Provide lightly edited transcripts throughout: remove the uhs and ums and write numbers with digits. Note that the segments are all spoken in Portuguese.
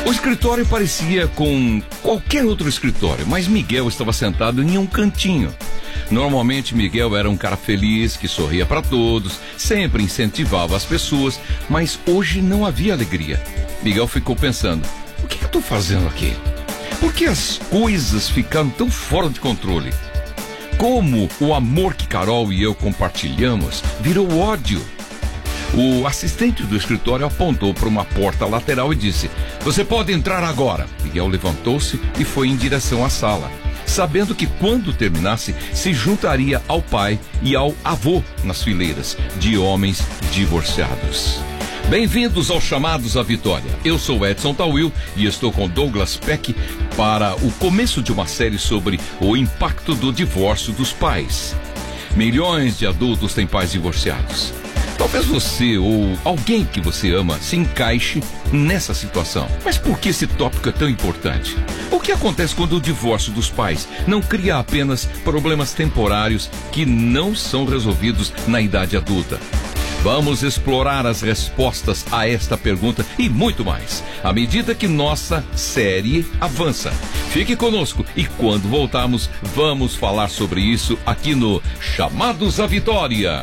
O escritório parecia com qualquer outro escritório, mas Miguel estava sentado em um cantinho. Normalmente Miguel era um cara feliz, que sorria para todos, sempre incentivava as pessoas, mas hoje não havia alegria. Miguel ficou pensando, o que eu estou fazendo aqui? Por que as coisas ficaram tão fora de controle? Como o amor que Carol e eu compartilhamos virou ódio? O assistente do escritório apontou para uma porta lateral e disse, você pode entrar agora. Miguel levantou-se e foi em direção à sala, sabendo que quando terminasse, se juntaria ao pai e ao avô nas fileiras de homens divorciados. Bem-vindos aos Chamados à Vitória. Eu sou Edson Tawil e estou com Douglas Peck para o começo de uma série sobre o impacto do divórcio dos pais. Milhões de adultos têm pais divorciados. Talvez você ou alguém que você ama se encaixe nessa situação. Mas por que esse tópico é tão importante? O que acontece quando o divórcio dos pais não cria apenas problemas temporários que não são resolvidos na idade adulta? Vamos explorar as respostas a esta pergunta e muito mais, à medida que nossa série avança. Fique conosco e quando voltarmos, vamos falar sobre isso aqui no Chamados à Vitória.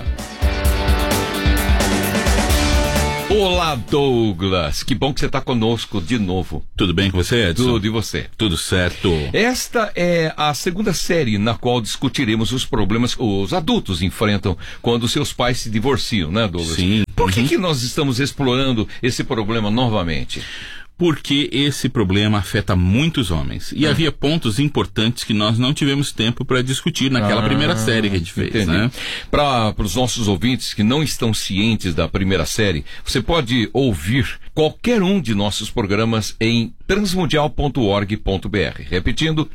Olá, Douglas. Que bom que você está conosco de novo. Tudo bem com você, Edson? Tudo, e você? Tudo certo. Esta é a segunda série na qual discutiremos os problemas que os adultos enfrentam quando seus pais se divorciam, né, Douglas? Sim. Por que nós estamos explorando esse problema novamente? Porque esse problema afeta muitos homens. E havia pontos importantes que nós não tivemos tempo para discutir naquela primeira série que a gente fez, entendi. né? Para os nossos ouvintes que não estão cientes da primeira série, você pode ouvir qualquer um de nossos programas em transmundial.org.br. Repetindo,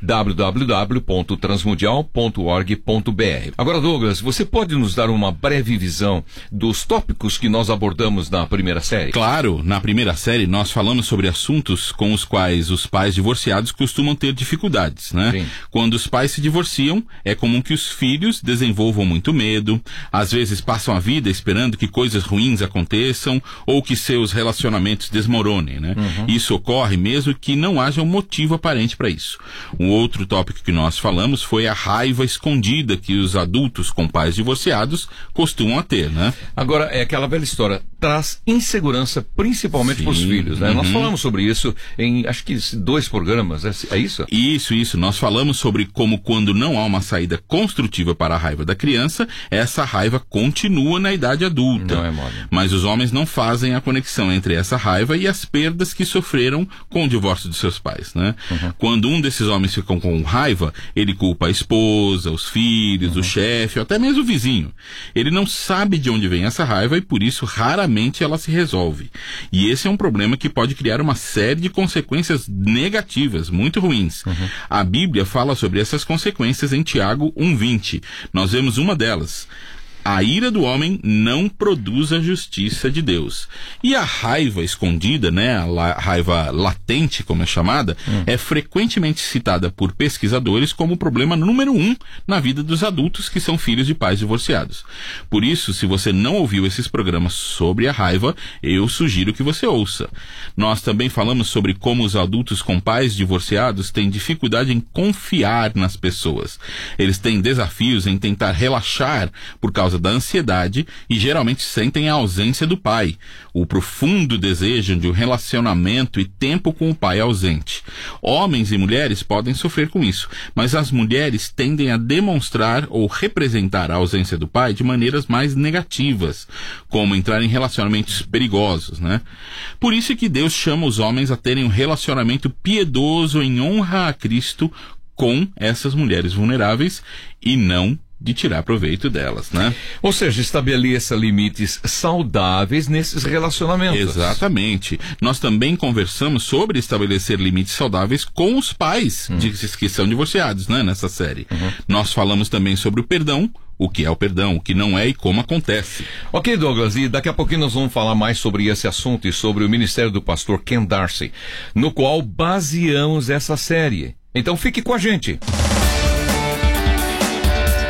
www.transmundial.org.br. Agora, Douglas, você pode nos dar uma breve visão dos tópicos que nós abordamos na primeira série? Claro, na primeira série nós falamos sobre assuntos com os quais os pais divorciados costumam ter dificuldades, né? Sim. Quando os pais se divorciam, é comum que os filhos desenvolvam muito medo, às vezes passam a vida esperando que coisas ruins aconteçam ou que seus relacionamentos desmoronem, né? Isso ocorre mesmo que não haja um motivo aparente para isso. Um outro tópico que nós falamos foi a raiva escondida que os adultos com pais divorciados costumam a ter, né? Agora, é aquela velha história, traz insegurança principalmente para os filhos, né? Nós falamos sobre isso em, acho que 2 programas, é isso? Isso. Nós falamos sobre como quando não há uma saída construtiva para a raiva da criança, essa raiva continua na idade adulta. Não é moda. Mas os homens não fazem a conexão entre essa raiva e as perdas que sofreram com o divórcio de seus pais, né? Quando um desses homens fica com raiva, ele culpa a esposa, os filhos, o chefe, ou até mesmo o vizinho. Ele não sabe de onde vem essa raiva e por isso raramente ela se resolve. E esse é um problema que pode criar uma série de consequências negativas, muito ruins. A Bíblia fala sobre essas consequências em Tiago 1:20. Nós vemos uma delas. A ira do homem não produz a justiça de Deus. E a raiva escondida, né, a raiva latente, como é chamada, é frequentemente citada por pesquisadores como o problema número 1 na vida dos adultos que são filhos de pais divorciados. Por isso, se você não ouviu esses programas sobre a raiva, eu sugiro que você ouça. Nós também falamos sobre como os adultos com pais divorciados têm dificuldade em confiar nas pessoas. Eles têm desafios em tentar relaxar por causa da ansiedade e geralmente sentem a ausência do pai, o profundo desejo de um relacionamento e tempo com o pai ausente. Homens e mulheres podem sofrer com isso, mas as mulheres tendem a demonstrar ou representar a ausência do pai de maneiras mais negativas, como entrar em relacionamentos perigosos, né? Por isso é que Deus chama os homens a terem um relacionamento piedoso em honra a Cristo com essas mulheres vulneráveis e não de tirar proveito delas, né? Ou seja, estabeleça limites saudáveis nesses relacionamentos. Exatamente. Nós também conversamos sobre estabelecer limites saudáveis com os pais que são divorciados, né, nessa série. Nós falamos também sobre o perdão, o que é o perdão, o que não é e como acontece. Ok, Douglas, e daqui a pouquinho nós vamos falar mais sobre esse assunto e sobre o ministério do pastor Ken Darcy, no qual baseamos essa série. Então fique com a gente.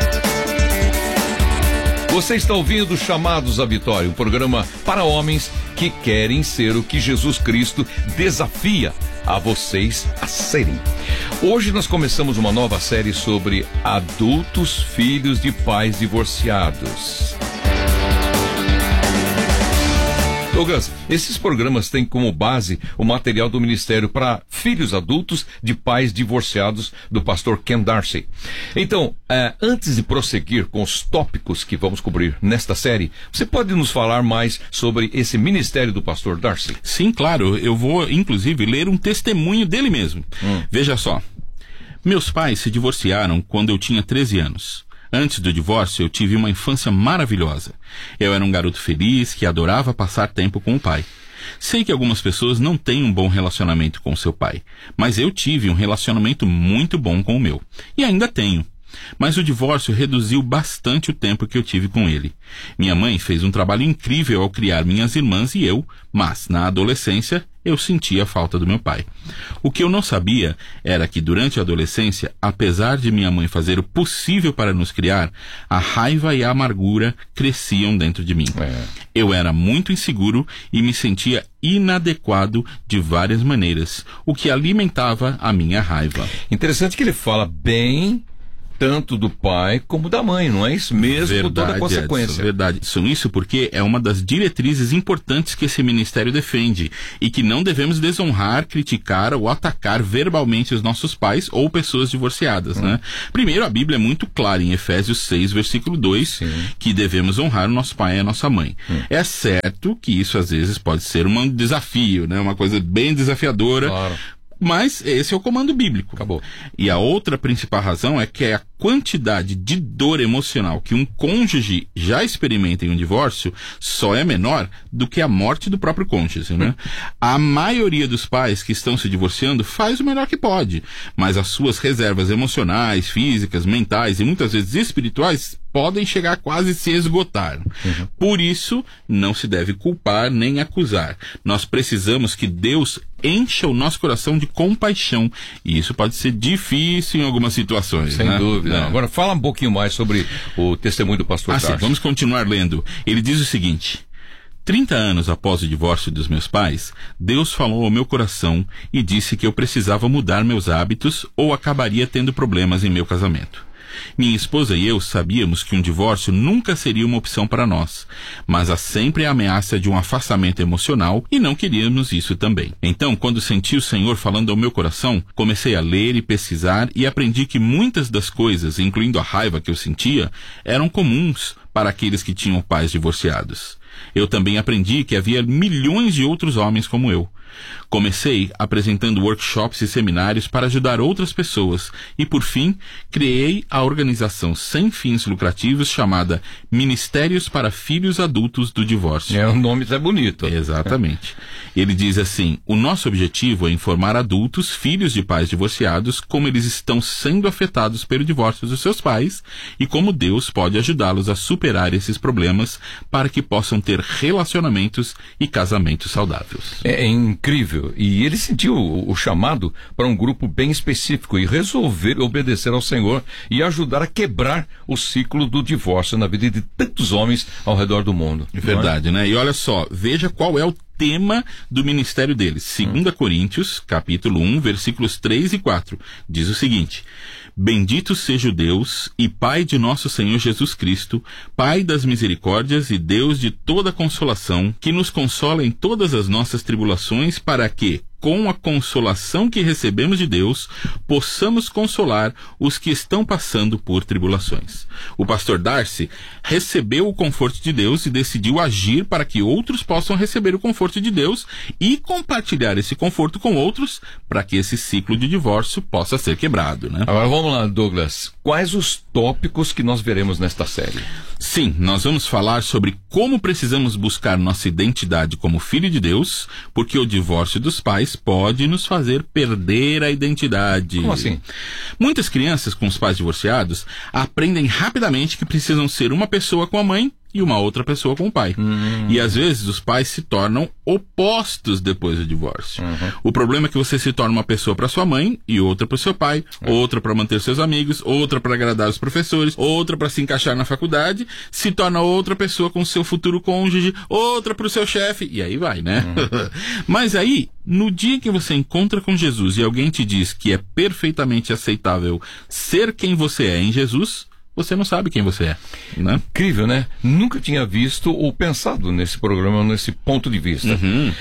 Você está ouvindo Chamados à Vitória, um programa para homens que querem ser o que Jesus Cristo desafia a vocês a serem. Hoje nós começamos uma nova série sobre adultos filhos de pais divorciados. Douglas, esses programas têm como base o material do Ministério para Filhos Adultos de Pais Divorciados do pastor Ken Darcy. Então, antes de prosseguir com os tópicos que vamos cobrir nesta série, você pode nos falar mais sobre esse ministério do pastor Darcy? Sim, claro. Eu vou, inclusive, ler um testemunho dele mesmo. Veja só. Meus pais se divorciaram quando eu tinha 13 anos. Antes do divórcio, eu tive uma infância maravilhosa. Eu era um garoto feliz que adorava passar tempo com o pai. Sei que algumas pessoas não têm um bom relacionamento com seu pai, mas eu tive um relacionamento muito bom com o meu. E ainda tenho. Mas o divórcio reduziu bastante o tempo que eu tive com ele. Minha mãe fez um trabalho incrível ao criar minhas irmãs e eu, mas na adolescência eu sentia a falta do meu pai. O que eu não sabia era que durante a adolescência, apesar de minha mãe fazer o possível para nos criar, a raiva e a amargura cresciam dentro de mim. Eu era muito inseguro e me sentia inadequado de várias maneiras, o que alimentava a minha raiva. Interessante que ele fala bem tanto do pai como da mãe, não é isso mesmo? Verdade, toda a consequência. Edson, verdade. Isso porque é uma das diretrizes importantes que esse ministério defende e que não devemos desonrar, criticar ou atacar verbalmente os nossos pais ou pessoas divorciadas, né? Primeiro, a Bíblia é muito clara em Efésios 6, versículo 2, que devemos honrar o nosso pai e a nossa mãe. É certo que isso às vezes pode ser um desafio, né? Uma coisa bem desafiadora. Claro. Mas esse é o comando bíblico. Acabou. E a outra principal razão é que a quantidade de dor emocional que um cônjuge já experimenta em um divórcio só é menor do que a morte do próprio cônjuge, né? A maioria dos pais que estão se divorciando faz o melhor que pode, mas as suas reservas emocionais, físicas, mentais e muitas vezes espirituais podem chegar a quase se esgotar. Por isso, não se deve culpar nem acusar. Nós precisamos que Deus encha o nosso coração de compaixão. E isso pode ser difícil em algumas situações. Sem dúvida. É. Agora, fala um pouquinho mais sobre o testemunho do pastor Darcy. Vamos continuar lendo. Ele diz o seguinte: 30 anos após o divórcio dos meus pais, Deus falou ao meu coração e disse que eu precisava mudar meus hábitos ou acabaria tendo problemas em meu casamento. Minha esposa e eu sabíamos que um divórcio nunca seria uma opção para nós, mas há sempre a ameaça de um afastamento emocional e não queríamos isso também. Então, quando senti o Senhor falando ao meu coração, comecei a ler e pesquisar e aprendi que muitas das coisas, incluindo a raiva que eu sentia, eram comuns para aqueles que tinham pais divorciados. Eu também aprendi que havia milhões de outros homens como eu. Comecei apresentando workshops e seminários para ajudar outras pessoas e, por fim, criei a organização sem fins lucrativos chamada Ministérios para Filhos Adultos do Divórcio. É um nome até bonito. Exatamente. Ele diz assim: o nosso objetivo é informar adultos, filhos de pais divorciados, como eles estão sendo afetados pelo divórcio dos seus pais e como Deus pode ajudá-los a superar esses problemas para que possam ter relacionamentos e casamentos saudáveis. É incrível. E ele sentiu o chamado para um grupo bem específico e resolver obedecer ao Senhor e ajudar a quebrar o ciclo do divórcio na vida de tantos homens ao redor do mundo. Verdade, né? E olha só, veja qual é o tema do ministério deles. 2 Coríntios, capítulo 1, versículos 3 e 4. Diz o seguinte: bendito seja o Deus e Pai de nosso Senhor Jesus Cristo, Pai das misericórdias e Deus de toda consolação, que nos consola em todas as nossas tribulações, para que, com a consolação que recebemos de Deus, possamos consolar os que estão passando por tribulações. O pastor Darcy recebeu o conforto de Deus e decidiu agir para que outros possam receber o conforto de Deus e compartilhar esse conforto com outros para que esse ciclo de divórcio possa ser quebrado, né? Agora vamos lá, Douglas. Quais os tópicos que nós veremos nesta série? Sim, nós vamos falar sobre como precisamos buscar nossa identidade como filho de Deus, porque o divórcio dos pais pode nos fazer perder a identidade. Como assim? Muitas crianças com os pais divorciados aprendem rapidamente que precisam ser uma pessoa com a mãe e uma outra pessoa com o pai. E às vezes os pais se tornam opostos depois do divórcio. O problema é que você se torna uma pessoa para sua mãe e outra para o seu pai, outra para manter seus amigos, outra para agradar os professores, outra para se encaixar na faculdade, se torna outra pessoa com seu futuro cônjuge, outra para o seu chefe, e aí vai, né? Mas aí, no dia que você encontra com Jesus e alguém te diz que é perfeitamente aceitável ser quem você é em Jesus, você não sabe quem você é, né? Incrível, né? Nunca tinha visto ou pensado nesse programa, nesse ponto de vista.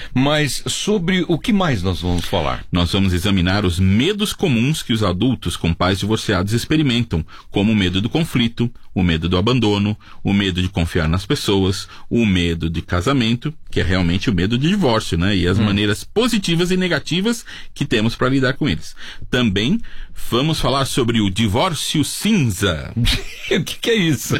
Mas sobre o que mais nós vamos falar? Nós vamos examinar os medos comuns que os adultos com pais divorciados experimentam, como o medo do conflito, o medo do abandono, o medo de confiar nas pessoas, o medo de casamento, que é realmente o medo de divórcio, né? E as maneiras positivas e negativas que temos para lidar com eles. Também vamos falar sobre o divórcio cinza. O que é isso?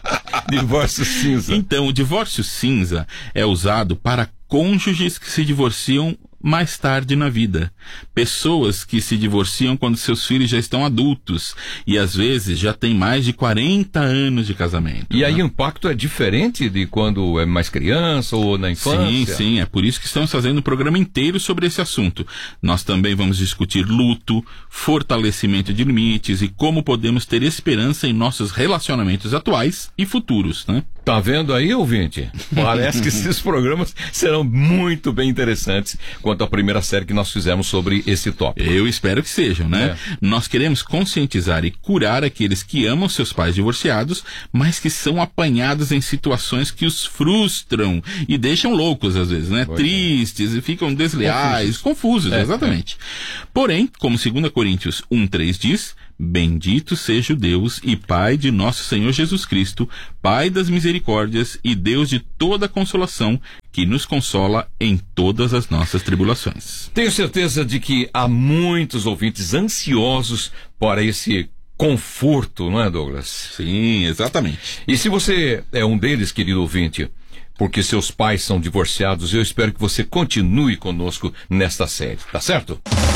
Divórcio cinza. Então, o divórcio cinza é usado para cônjuges que se divorciam mais tarde na vida. Pessoas que se divorciam quando seus filhos já estão adultos e às vezes já têm mais de 40 anos de casamento. E aí o impacto é diferente de quando é mais criança ou na infância? Sim, é por isso que estamos fazendo um programa inteiro sobre esse assunto. Nós também vamos discutir luto, fortalecimento de limites e como podemos ter esperança em nossos relacionamentos atuais e futuros, né? Tá vendo aí, ouvinte? Parece que esses programas serão muito bem interessantes quanto à primeira série que nós fizemos sobre esse tópico. Eu espero que sejam, né? Nós queremos conscientizar e curar aqueles que amam seus pais divorciados, mas que são apanhados em situações que os frustram e deixam loucos às vezes, né? Tristes e ficam desleais, confusos, exatamente. Porém, como 2 Coríntios 1:3 diz, bendito seja o Deus e Pai de nosso Senhor Jesus Cristo, Pai das misericórdias e Deus de toda consolação, que nos consola em todas as nossas tribulações. Tenho certeza de que há muitos ouvintes ansiosos para esse conforto, não é, Douglas? Sim, exatamente. E se você é um deles, querido ouvinte, porque seus pais são divorciados, eu espero que você continue conosco nesta série, tá certo?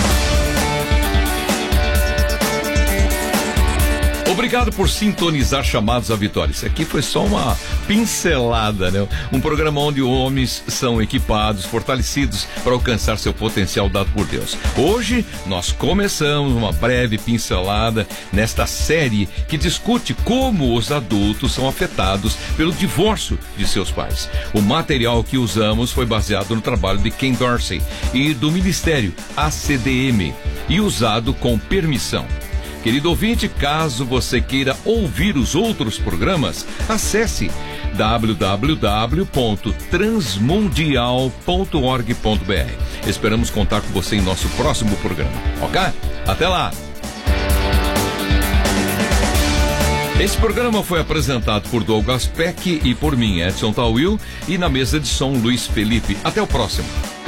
Obrigado por sintonizar Chamados à Vitória. Isso aqui foi só uma pincelada, né? Um programa onde homens são equipados, fortalecidos para alcançar seu potencial dado por Deus. Hoje nós começamos uma breve pincelada nesta série que discute como os adultos são afetados pelo divórcio de seus pais. O material que usamos foi baseado no trabalho de Ken Dorsey e do Ministério ACDM e usado com permissão. Querido ouvinte, caso você queira ouvir os outros programas, acesse www.transmundial.org.br. Esperamos contar com você em nosso próximo programa, ok? Até lá! Esse programa foi apresentado por Douglas Peck e por mim, Edson Tawil, e na mesa de som, Luiz Felipe. Até o próximo.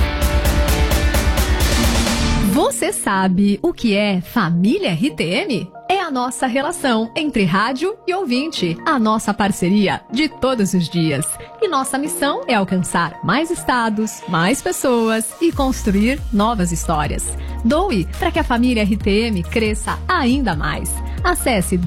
Você sabe o que é família RTM? É a nossa relação entre rádio e ouvinte, a nossa parceria de todos os dias. E nossa missão é alcançar mais estados, mais pessoas e construir novas histórias. Doe para que a família RTM cresça ainda mais. Acesse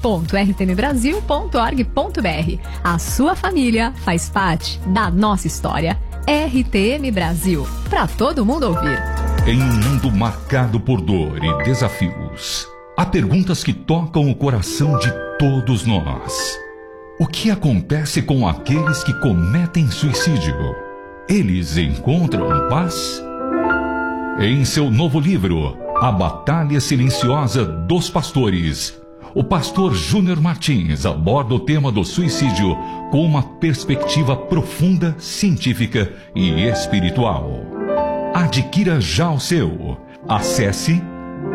doe.rtmbrasil.org.br. A sua família faz parte da nossa história. RTM Brasil, para todo mundo ouvir. Em um mundo marcado por dor e desafios, há perguntas que tocam o coração de todos nós. O que acontece com aqueles que cometem suicídio? Eles encontram paz? Em seu novo livro, A Batalha Silenciosa dos Pastores, o pastor Júnior Martins aborda o tema do suicídio com uma perspectiva profunda, científica e espiritual. Adquira já o seu. Acesse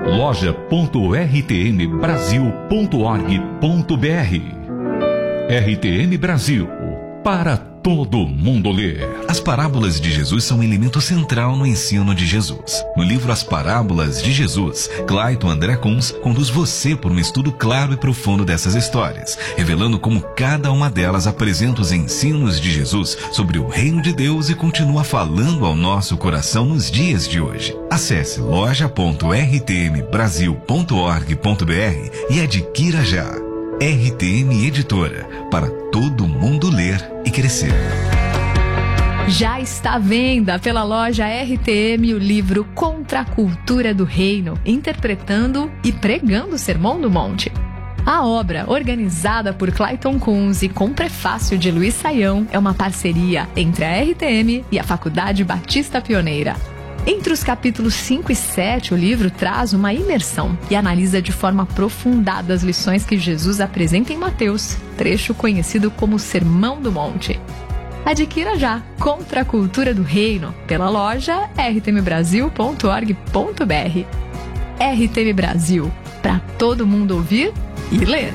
loja.rtmbrasil.org.br. RTM Brasil, para todo mundo ler. As parábolas de Jesus são um elemento central no ensino de Jesus. No livro As Parábolas de Jesus, Clayton André Kunz conduz você por um estudo claro e profundo dessas histórias, revelando como cada uma delas apresenta os ensinos de Jesus sobre o reino de Deus e continua falando ao nosso coração nos dias de hoje. Acesse loja.rtmbrasil.org.br e adquira já. RTM Editora, para todo mundo ler e crescer. Já está à venda pela loja RTM o livro Contra a Cultura do Reino, interpretando e pregando o Sermão do Monte. A obra, organizada por Clayton Kunz e com prefácio de Luiz Saião, é uma parceria entre a RTM e a Faculdade Batista Pioneira. Entre os capítulos 5 e 7, o livro traz uma imersão e analisa de forma aprofundada as lições que Jesus apresenta em Mateus, trecho conhecido como Sermão do Monte. Adquira já Contra a Cultura do Reino pela loja rtmbrasil.org.br. RTM Brasil, para todo mundo ouvir e ler.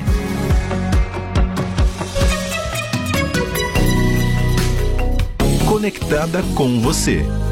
Conectada com você.